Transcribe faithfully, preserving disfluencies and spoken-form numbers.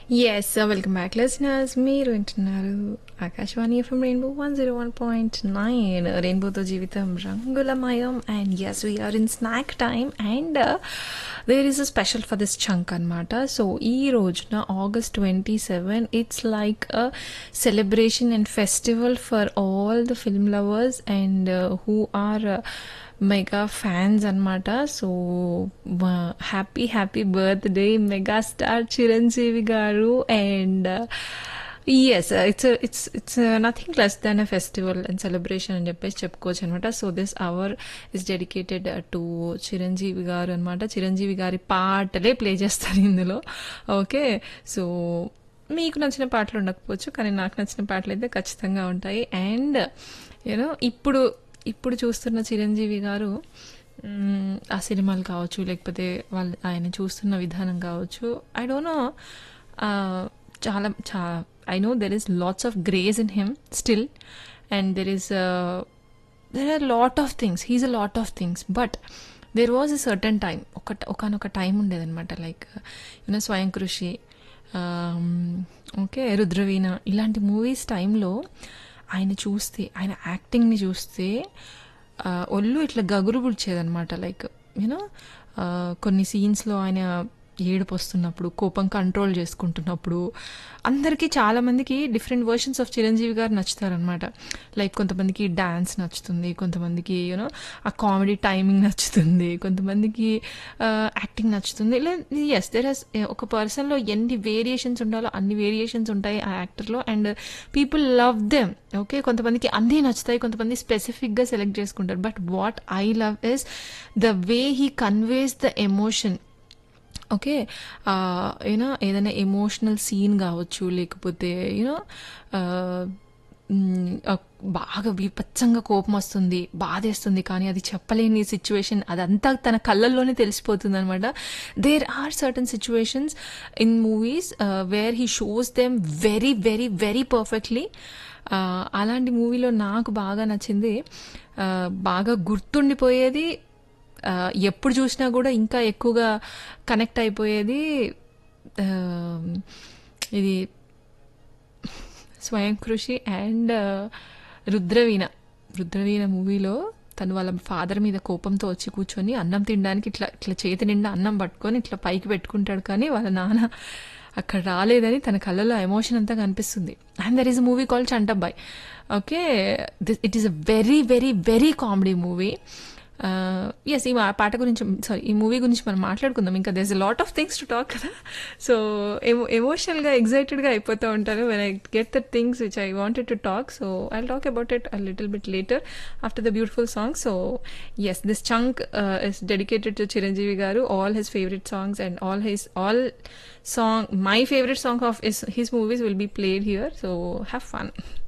Yes, uh, welcome back, listeners. మీరు వింటున్నారు Akashvani FM rainbow one zero one point nine రెయిన్బోతో జీవితం రంగులమయం. And yes we are in snack time and there is a special for this chunk అనమాట. So ఈ రోజున August twenty seven it's like a celebration and festival for all the film lovers and who are mega fans అనమాట. So happy happy birthday megastar Chiranjeevi గారు. And yes it's it's it's nothing less than a festival and celebration అని చెప్పేసి చెప్పుకోవచ్చు అనమాట. So this hour is dedicated to Chiranjeevi గారు అనమాట. చిరంజీవి గారి పాటలే ప్లే చేస్తారు ఇందులో. ఓకే, సో మీకు నచ్చిన పాటలు ఉండకపోవచ్చు, కానీ నాకు నచ్చిన పాటలు అయితే ఖచ్చితంగా ఉంటాయి. అండ్ యూనో ఇప్పుడు ఇప్పుడు చూస్తున్న చిరంజీవి గారు ఆ సినిమాలు కావచ్చు, లేకపోతే వాళ్ళు ఆయన చూస్తున్న విధానం కావచ్చు, ఐ డోంట్ నో, చాలా చా I know there is lots of grace in him still and there is there are lot of things, he's a lot of things. But there was a certain time, ఒక ఒకనొక time ఉండేదన్నమాట. Like you know స్వయం కృషి, okay, Rudraveena, ఇలాంటి movies టైంలో ఆయన చూస్తే, ఆయన యాక్టింగ్ని చూస్తే ఒళ్ళు ఇట్లా గగురు పుడిచేదనమాట. లైక్ యూనో కొన్ని సీన్స్లో ఆయన ఏడుపు వస్తున్నప్పుడు, కోపం కంట్రోల్ చేసుకుంటున్నప్పుడు, అందరికీ చాలామందికి డిఫరెంట్ వర్షన్స్ ఆఫ్ చిరంజీవి గారు నచ్చుతారనమాట. లైక్ కొంతమందికి డ్యాన్స్ నచ్చుతుంది, కొంతమందికి యూనో ఆ కామెడీ టైమింగ్ నచ్చుతుంది, కొంతమందికి యాక్టింగ్ నచ్చుతుంది. ఇలా ఎస్ దెర్ హస్ ఒక పర్సన్లో ఎన్ని వేరియేషన్స్ ఉండాలో అన్ని వేరియేషన్స్ ఉంటాయి ఆ యాక్టర్లో. And people love them. Okay, కొంతమందికి అన్నీ నచ్చుతాయి, కొంతమంది స్పెసిఫిక్గా సెలెక్ట్ చేసుకుంటారు. But what I love is the way he conveys the emotion. Okay, you know ఏదైనా ఎమోషనల్ సీన్ కావచ్చు, లేకపోతే యూనో బాగా విపచ్చంగా కోపం వస్తుంది, బాధేస్తుంది, కానీ అది చెప్పలేని సిచ్యువేషన్, అదంతా తన కళ్ళల్లోనే తెలిసిపోతుంది అనమాట. There are certain situations in movies where he shows them very very very perfectly. అలాంటి మూవీలో నాకు బాగా నచ్చింది, బాగా గుర్తుండిపోయేది, ఎప్పుడు చూసినా కూడా ఇంకా ఎక్కువగా కనెక్ట్ అయిపోయేది, ఇది స్వయం కృషి అండ్ రుద్రవీణ. రుద్రవీణ మూవీలో తను వాళ్ళ ఫాదర్ మీద కోపంతో వచ్చి కూర్చొని అన్నం తినడానికి ఇట్లా ఇట్లా చేతి నిండా అన్నం పట్టుకొని ఇట్లా పైకి పెట్టుకుంటాడు, కానీ వాళ్ళ నాన్న అక్కడ రాలేదని తన కళ్ళలో ఎమోషన్ అంతా కనిపిస్తుంది. And there is a movie called Chantabbai. Okay, it is a very very very comedy movie. Yes, ఈ పాట గురించి, సారీ, ఈ మూవీ గురించి మనం మాట్లాడుకుందాం. ఇంకా there is a lot of things to talk కదా. సో ఎమో ఎమోషనల్గా ఎగ్జైటెడ్గా అయిపోతూ ఉంటాను when I get the things which I wanted to talk. So I talk about it a little bit later after the beautiful song. So yes, this chunk is dedicated to Chiranjeevi గారు. All his favourite songs and all his all song my favorite song of his, his movies will be played here, so have fun.